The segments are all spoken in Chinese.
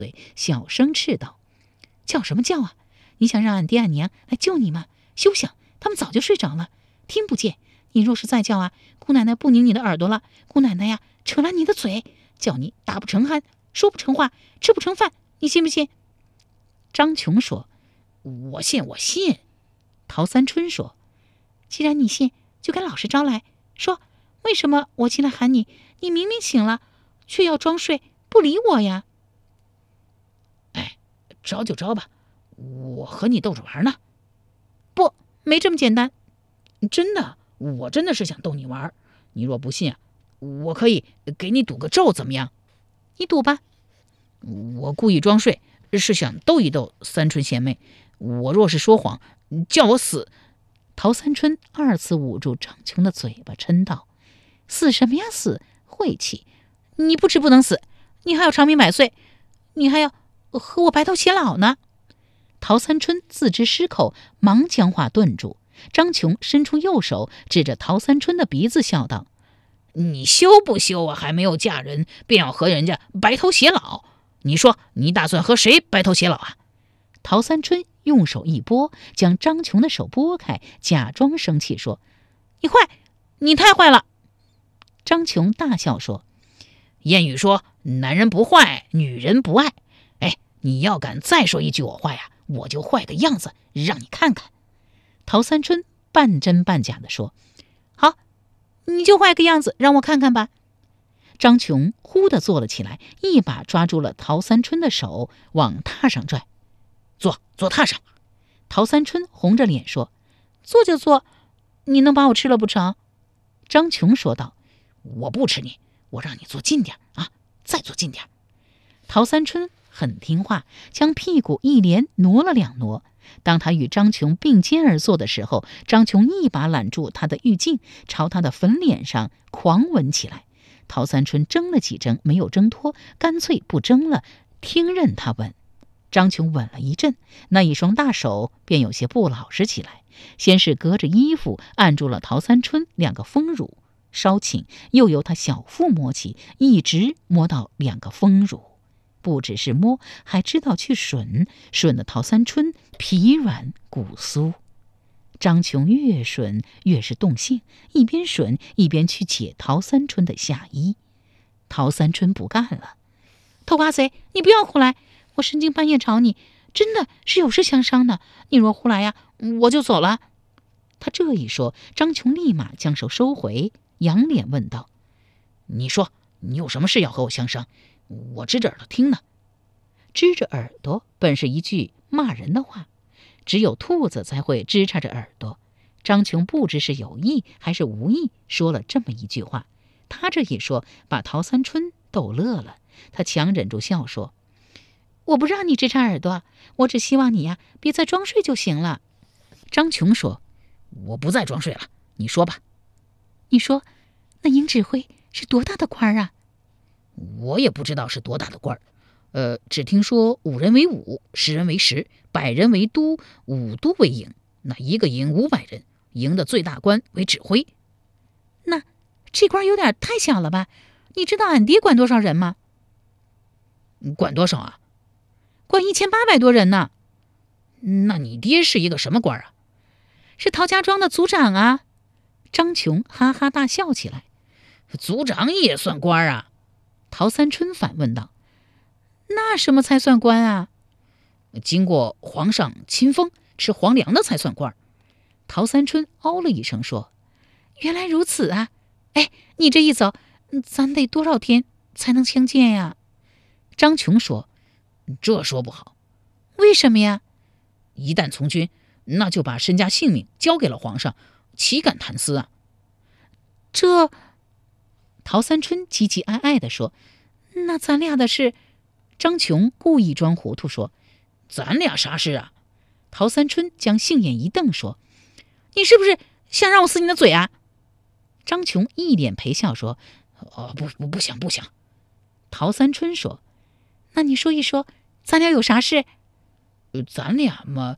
小声斥道：“叫什么叫啊？你想让俺爹俺娘来救你吗？休想！他们早就睡着了，听不见。你若是再叫啊，姑奶奶不拧你的耳朵了，姑奶奶呀，扯烂你的嘴，叫你打不成鼾，说不成话，吃不成饭，你信不信？”张琼说：“我信，我信。”陶三春说：“既然你信，就该老实招来，说为什么我进来喊你，你明明醒了，却要装睡不理我呀？”“ 哎，招就招吧，我和你逗着玩呢。”“ 不，没这么简单。”“ 真的，我真的是想逗你玩。你若不信啊，我可以给你赌个咒，怎么样？”“ 你赌吧。”“ 我故意装睡，是想逗一逗三春贤妹。我若是说谎，叫我死。” 陶三春二次捂住张琼的嘴巴，嗔道：“死什么呀死，晦气！你不吃不能死，你还要长命百岁，你还要和我白头偕老呢。”陶三春自知失口，忙将话顿住。张琼伸出右手指着陶三春的鼻子笑道：“ 你羞不羞啊？还没有嫁人便要和人家白头偕老？你说你打算和谁白头偕老啊？” 陶三春用手一拨，将张琼的手拨开，假装生气说：“你坏，你太坏了。”张琼大笑说：“ 谚语说男人不坏，女人不爱。哎，你要敢再说一句我坏呀，我就坏个样子让你看看。” 陶三春半真半假地说：“好，你就坏个样子让我看看吧。”张琼忽地坐了起来，一把抓住了陶三春的手，往榻上拽。“ 坐榻上。” 陶三春红着脸说：“坐就坐，你能把我吃了不成？”张琼说道：“ 我不吃你，我让你坐近点啊，再坐近点。” 陶三春很听话，将屁股一连挪了两挪。当他与张琼并肩而坐的时候，张琼一把揽住他的玉颈，朝他的粉脸上狂吻起来。陶三春争了几争，没有挣脱，干脆不争了，听任他吻。张琼吻了一阵，那一双大手便有些不老实起来，先是隔着衣服按住了陶三春两个丰乳，稍轻又由他小腹摸起，一直摸到两个丰乳。不只是摸，还知道去吮，吮得陶三春皮软骨酥。张琼越吮越是动性，一边吮一边去解陶三春的下衣。陶三春不干了：“偷瓜贼，你不要胡来！我深更半夜找你，真的是有事相商的。你若胡来呀，我就走了。”他这一说，张琼立马将手收回，仰脸问道：“ 你说你有什么事要和我相商？我支着耳朵听呢。” 支着耳朵本是一句骂人的话，只有兔子才会支叉着耳朵。张琼不知是有意还是无意说了这么一句话，他这一说把陶三春逗乐了，他强忍住笑说：“我不让你支叉耳朵，我只希望你呀别再装睡就行了。” 张琼说：“我不再装睡了，你说吧。”“ 你说那营指挥是多大的官啊？”“ 我也不知道是多大的官只听说5人为5，10人为10，100人为都，5都为营。那一个营500人，营的最大官为指挥。”“ 那这官有点太小了吧？你知道俺爹管多少人吗？”“ 管多少啊？”“ 管1800多人呢。”“ 那你爹是一个什么官啊？”“ 是陶家庄的族长啊。”张琼哈哈大笑起来。 “族长也算官啊？” 陶三春反问道。“那什么才算官啊？”“ 经过皇上亲封，吃皇粮的才算官。” 陶三春哦了一声说：“原来如此啊！哎，你这一走，咱得多少天才能相见呀？” 张琼说：“这说不好。”“ 为什么呀？”“ 一旦从军，那就把身家性命交给了皇上，岂敢谈私啊？”“ 这……”陶三春唧唧哀哀地说：“那咱俩的事……”张琼故意装糊涂说：“ 咱俩啥事啊？” 陶三春将杏眼一瞪说：“你是不是想让我撕你的嘴啊？”张琼一脸陪笑说：“ 不想。” 陶三春说：“那你说一说，咱俩有啥事？”“ 咱俩嘛。”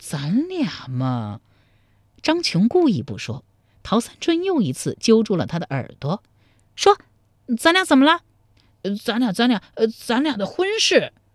张琼故意不说。陶三春又一次揪住了他的耳朵，说：“咱俩怎么了？”“ 咱俩的婚事。”